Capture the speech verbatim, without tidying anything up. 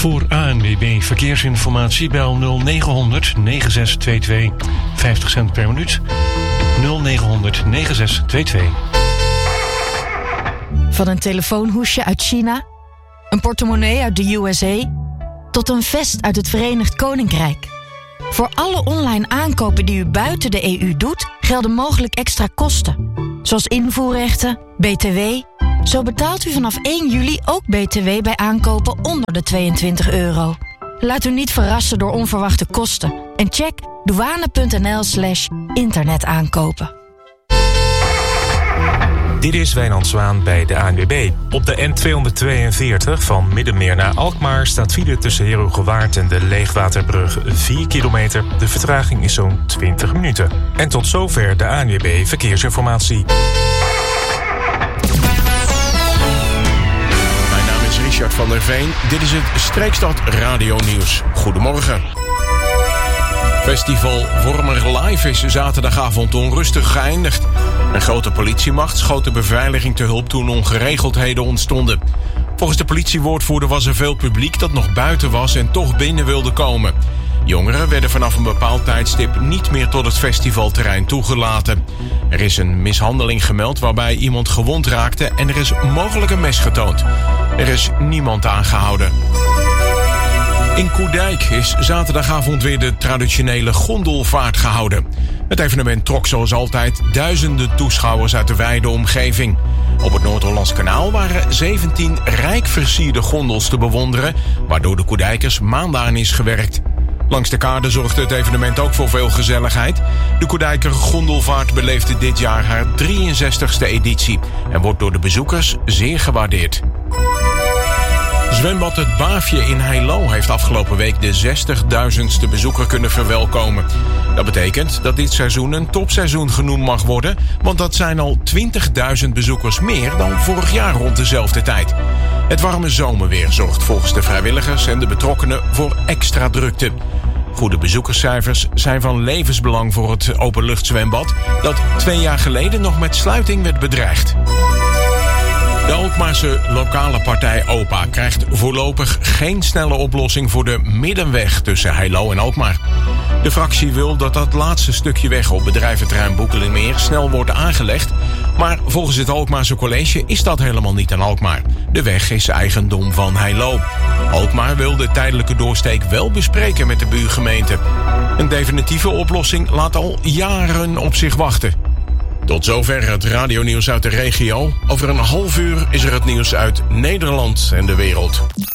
Voor A N W B Verkeersinformatie bel nul negen negen zes twee twee vijftig cent per minuut. nul negen negen zes twee twee. Van een telefoonhoesje uit China, een portemonnee uit de U S A, tot een vest uit het Verenigd Koninkrijk. Voor alle online aankopen die u buiten de E U doet, gelden mogelijk extra kosten. Zoals invoerrechten, B T W. Zo betaalt u vanaf één juli ook B T W bij aankopen onder de tweeëntwintig euro. Laat u niet verrassen door onverwachte kosten. En check douane.nl slash internetaankopen. Dit is Wijnand Zwaan bij de A N W B. Op de N tweehonderdtweeënveertig van Middenmeer naar Alkmaar staat file tussen Herugewaard en de Leegwaterbrug vier kilometer. De vertraging is zo'n twintig minuten. En tot zover de A N W B Verkeersinformatie. Mijn naam is Richard van der Veen. Dit is het Streekstad Radio Nieuws. Goedemorgen. Festival Wormer Live is zaterdagavond onrustig geëindigd. Een grote politiemacht schoot de beveiliging te hulp toen ongeregeldheden ontstonden. Volgens de politiewoordvoerder was er veel publiek dat nog buiten was en toch binnen wilde komen. Jongeren werden vanaf een bepaald tijdstip niet meer tot het festivalterrein toegelaten. Er is een mishandeling gemeld waarbij iemand gewond raakte en er is mogelijk een mes getoond. Er is niemand aangehouden. In Koerdijk is zaterdagavond weer de traditionele gondelvaart gehouden. Het evenement trok zoals altijd duizenden toeschouwers uit de wijde omgeving. Op het Noord-Hollands Kanaal waren zeventien rijk versierde gondels te bewonderen, waardoor de Koerdijkers maanden aan is gewerkt. Langs de kade zorgde het evenement ook voor veel gezelligheid. De Koerdijker gondelvaart beleefde dit jaar haar drieënzestigste editie en wordt door de bezoekers zeer gewaardeerd. Zwembad Het Baafje in Heilo heeft afgelopen week de zestigduizendste bezoeker kunnen verwelkomen. Dat betekent dat dit seizoen een topseizoen genoemd mag worden, want dat zijn al twintigduizend bezoekers meer dan vorig jaar rond dezelfde tijd. Het warme zomerweer zorgt volgens de vrijwilligers en de betrokkenen voor extra drukte. Goede bezoekerscijfers zijn van levensbelang voor het openluchtzwembad dat twee jaar geleden nog met sluiting werd bedreigd. De Alkmaarse lokale partij O P A krijgt voorlopig geen snelle oplossing voor de middenweg tussen Heilo en Alkmaar. De fractie wil dat dat laatste stukje weg op bedrijventerrein Boekelenmeer snel wordt aangelegd, maar volgens het Alkmaarse college is dat helemaal niet aan Alkmaar. De weg is eigendom van Heilo. Alkmaar wil de tijdelijke doorsteek wel bespreken met de buurgemeente. Een definitieve oplossing laat al jaren op zich wachten. Tot zover het radionieuws uit de regio. Over een half uur is er het nieuws uit Nederland en de wereld.